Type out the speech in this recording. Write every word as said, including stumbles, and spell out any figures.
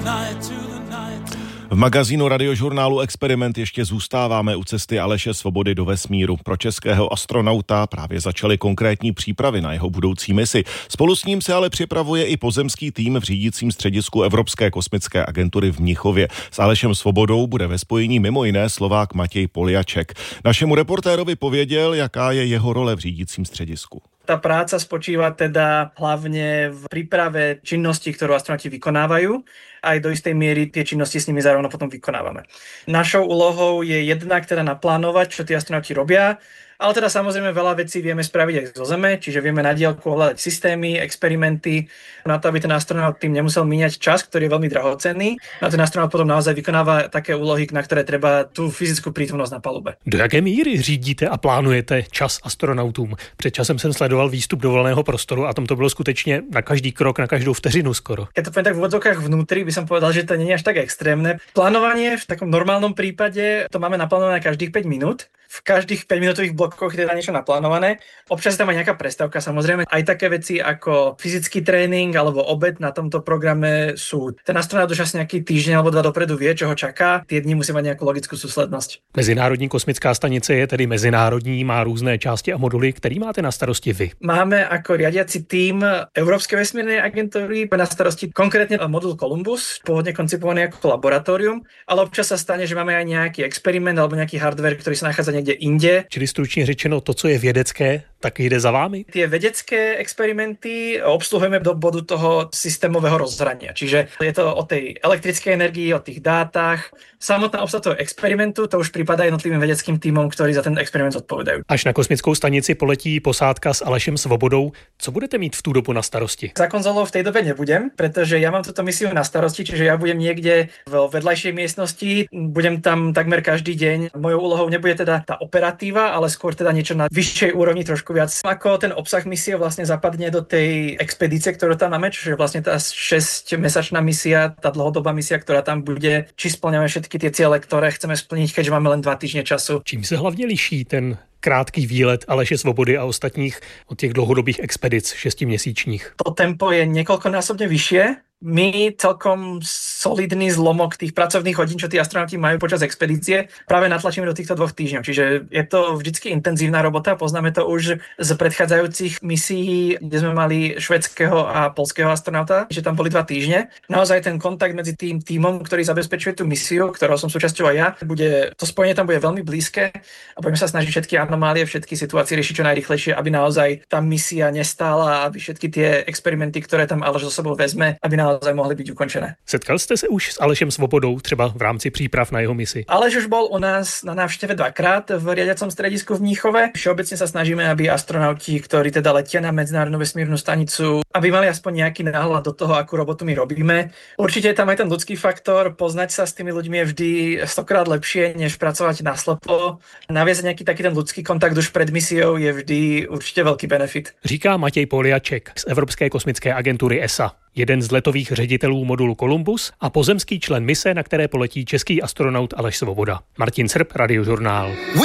V magazínu Radiožurnálu Experiment ještě zůstáváme u cesty Aleše Svobody do vesmíru. Pro českého astronauta právě začaly konkrétní přípravy na jeho budoucí misi. Spolu s ním se ale připravuje i pozemský tým v řídícím středisku Evropské kosmické agentury v Mnichově. S Alešem Svobodou bude ve spojení mimo jiné Slovák Matěj Poliaček. Našemu reportérovi pověděl, jaká je jeho role v řídícím středisku. Tá práca spočíva teda hlavne v príprave činností, ktorú astronauti vykonávajú. Aj do istej miery tie činnosti s nimi zároveň potom vykonávame. Našou úlohou je jednak teda naplánovať, čo tí astronauti robia, ale teda samozrejme veľa vecí vieme spraviť aj zo Zeme, čiže vieme na diaľku ovládať systémy, experimenty, na to, aby ten astronaut tým nemusel míňať čas, ktorý je veľmi drahocenný. A ten astronaut potom naozaj vykonáva také úlohy, na ktoré treba tú fyzickú prítomnosť na palube. Do jaké míry řídíte a plánujete čas astronautům? Před časem jsem sledoval výstup do volného prostoru a tam to bylo skutečně na každý krok, na každou vteřinu skoro. Keď to poviem tak v úvodzovkách vnútri, by som povedal, že to nie je až tak extrémne. Plánovanie v takom normálnom prípade to máme naplánované každých päť minút. V každých päťminútových blokoch je teda niečo naplánované. Občas tam aj nejaká prestávka, samozrejme. Aj také veci ako fyzický tréning alebo obed na tomto programe sú. Ten astronaut už asi nejaký týždeň alebo dva dopredu vie, čo ho čaká. Tie dni musí mať nejakú logickú súslednosť. Mezinárodní kosmická stanice je tedy mezinárodní, má různé části a moduly, který máte na starosti vy. Máme ako riadiaci tím Európskej vesmírnej agentúry na starosti konkrétne modul Columbus, pôvodne koncipovaný ako laboratórium, ale občas sa stane, že máme aj nejaký experiment alebo nejaký hardware, ktorý sa nachádza niekde inde. Čili stručne řečeno, to, co je vědecké, tak jde za vámi? Tie vedecké experimenty obsluhujeme do bodu toho systémového rozhrania. Čiže je to o tej elektrickej energii, o tých dátach. Samotná obsah toho experimentu, to už prípada jednotlivým vedeckým týmom, ktorí za ten experiment odpovedajú. Až na kosmickou stanici poletí posádka s Alešem Svobodou. Co budete mít v tú dobu na starosti? Za konzolou v tej dobe nebudem, pretože ja mám túto misiu na starosti, čiže ja budem niekde v vedľajšej miestnosti, budem tam takmer každý deň. Mojou úlohou nebude teda tá operatíva, ale skôr teda niečo na vyššej úrovni, trošku viac. Ako ten obsah misie vlastne zapadne do tej expedície, ktorú tam máme, čiže vlastne tá šesťmesačná misia, tá dlhodobá misia, ktorá tam bude, či spĺňame všetky tie ciele, ktoré chceme splniť, keďže máme len dva týždne času. Čím se hlavně liší ten krátký výlet Aleše Svobody a ostatních od těch dlouhodobých expedic šestiměsíčních? To tempo je niekoľkonásobne vyššie. My celkom solidný zlomok tých pracovných hodín, čo tí astronauti majú počas expedície, práve natlačíme do týchto dvoch týždňov. Čiže je to vždycky intenzívna robota. Poznáme to už z predchádzajúcich misií, kde sme mali švédskeho a poľského astronauta, že tam boli dva týždne. Naozaj ten kontakt medzi tým tímom, ktorý zabezpečuje tú misiu, ktorou som súčasťou aj ja, bude, to spojenie tam bude veľmi blízke a budeme sa snažiť všetky anomálie, všetky situácie riešiť čo najrýchlejšie, aby naozaj tá misia nestála, aby všetky tie experimenty, ktoré tam Aleš so sebou vezme, aby naozaj mohli byť ukončené. Setkal ste sa už s Alešem Svobodou třeba v rámci príprav na jeho misi? Aleš už bol u nás na návšteve dvakrát v riadiacom stredisku v Mníchove. Všeobecne sa snažíme, aby astronauti, ktorí teda letia na Medzinárodnú vesmírnu stanicu, aby mali aspoň nejaký náhľad do toho, akú robotu my robíme. Určite je tam aj ten ľudský faktor. Poznať sa s tými ľuďmi je vždy stokrát lepšie, než pracovať naslepo. Naviesť nejaký taký ten ľudský kontakt už pred misiou je vždy určite veľký benefit. Říká Matěj Poliaček z Evropské kosmické agentury E S A. Jeden z letových ředitelů modulu Columbus a pozemský člen mise, na které poletí český astronaut Aleš Svoboda. Martin Srb, Radiožurnál.